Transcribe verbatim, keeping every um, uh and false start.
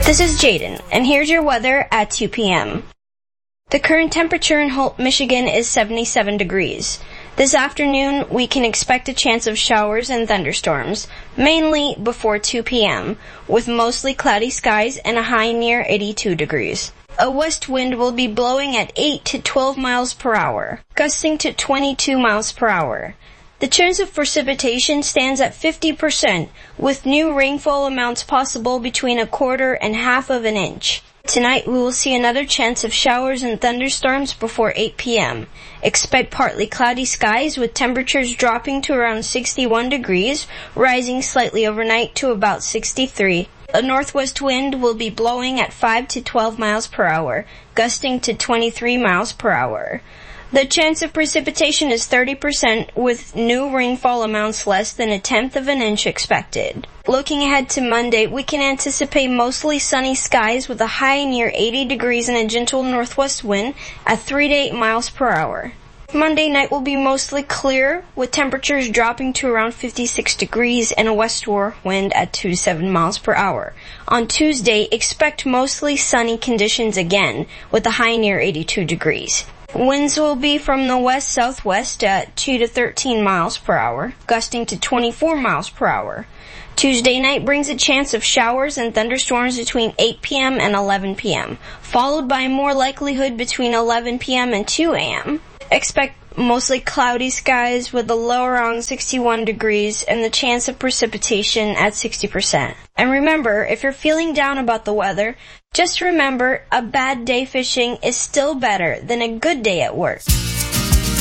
This is Jaden, and here's your weather at two p.m. The current temperature in Holt, Michigan is seventy-seven degrees. This afternoon, we can expect a chance of showers and thunderstorms, mainly before two p.m., with mostly cloudy skies and a high near eighty-two degrees. A west wind will be blowing at eight to twelve miles per hour, gusting to twenty-two miles per hour. The chance of precipitation stands at fifty percent, with new rainfall amounts possible between a quarter and half of an inch. Tonight, we will see another chance of showers and thunderstorms before eight p.m. Expect partly cloudy skies with temperatures dropping to around sixty-one degrees, rising slightly overnight to about sixty-three. A northwest wind will be blowing at five to twelve miles per hour, gusting to twenty-three miles per hour. The chance of precipitation is thirty percent, with new rainfall amounts less than a tenth of an inch expected. Looking ahead to Monday, we can anticipate mostly sunny skies with a high near eighty degrees and a gentle northwest wind at three to eight miles per hour. Monday night will be mostly clear, with temperatures dropping to around fifty-six degrees and a westward wind at two to seven miles per hour. On Tuesday, expect mostly sunny conditions again, with a high near eighty-two degrees. Winds will be from the west-southwest at two to thirteen miles per hour, gusting to twenty-four miles per hour. Tuesday night brings a chance of showers and thunderstorms between eight p.m. and eleven p.m., followed by more likelihood between eleven p.m. and two a.m. Expect mostly cloudy skies with a low around sixty-one degrees and the chance of precipitation at sixty percent. And remember, if you're feeling down about the weather, just remember a bad day fishing is still better than a good day at work.